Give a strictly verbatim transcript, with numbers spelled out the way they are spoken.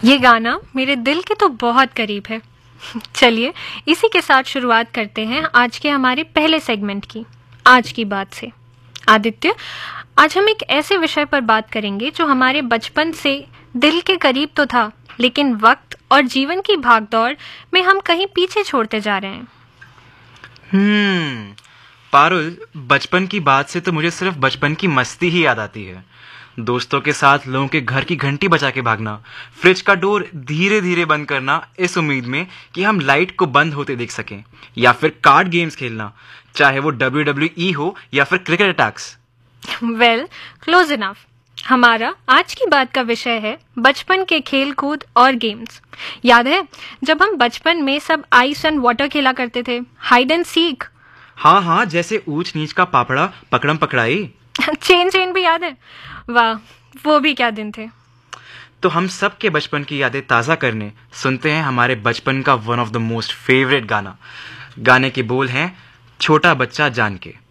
ये गाना मेरे दिल के तो बहुत करीब है। चलिए इसी के साथ शुरुआत करते हैं आज के हमारे पहले सेगमेंट की, आज की बात से। आदित्य, आज हम एक ऐसे विषय पर बात करेंगे जो हमारे बचपन से दिल के करीब तो था, लेकिन वक्त और जीवन की भागदौड़ में हम कहीं पीछे छोड़ते जा रहे हैं। हम्म पारुल, बचपन की बात से तो मुझे सिर्फ बचपन की मस्ती ही याद आती है। दोस्तों के साथ लोगों के घर की घंटी बजा के भागना, फ्रिज का डोर धीरे धीरे बंद करना इस उम्मीद में कि हम लाइट को बंद होते देख सकें, या फिर कार्ड गेम्स खेलना, चाहे वो डब्ल्यू डब्ल्यू ई हो या फिर cricket attacks. Well, close enough. हमारा आज की बात का विषय है बचपन के खेल कूद और गेम्स। याद है जब हम बचपन में सब आइस एंड वाटर खेला करते थे, हाइड एंड सीक। हाँ हाँ, जैसे ऊंच नीच का पापड़ा, पकड़म पकड़ाई। चेन चेन भी याद है? वाह, वो भी क्या दिन थे। तो हम सब के बचपन की यादें ताज़ा करने सुनते हैं हमारे बचपन का one of the most favourite गाना। गाने के बोल हैं छोटा बच्चा जान के।